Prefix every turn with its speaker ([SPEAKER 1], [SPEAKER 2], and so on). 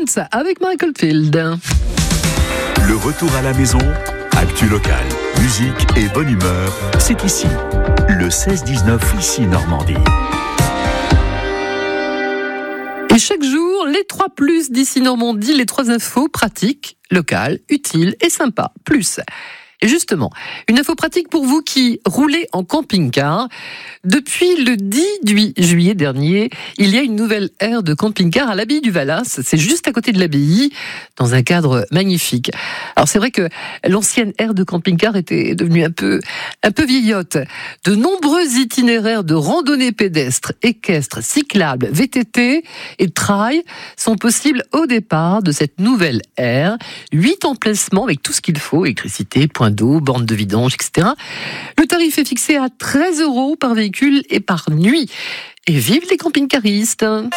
[SPEAKER 1] Dance avec Michael Field.
[SPEAKER 2] Le retour à la maison, actu locale, musique et bonne humeur, c'est ici. Le 16-19 ici Normandie.
[SPEAKER 1] Et chaque jour, les 3+ d'ici Normandie, les 3 infos pratiques, locales, utiles et sympas. Plus. Et justement, une info pratique pour vous qui roulez en camping-car. Depuis le 18 juillet dernier, il y a une nouvelle aire de camping-car à l'abbaye du Valas. C'est juste à côté de l'abbaye, dans un cadre magnifique. Alors c'est vrai que l'ancienne aire de camping-car était devenue un peu vieillotte. De nombreux itinéraires de randonnée pédestre, équestre, cyclable, VTT et de trail sont possibles au départ de cette nouvelle aire. 8 emplacements avec tout ce qu'il faut, électricité, point d'eau, borne de vidange, etc. Le tarif est fixé à 13 € par véhicule et par nuit. Et vive les camping-caristes!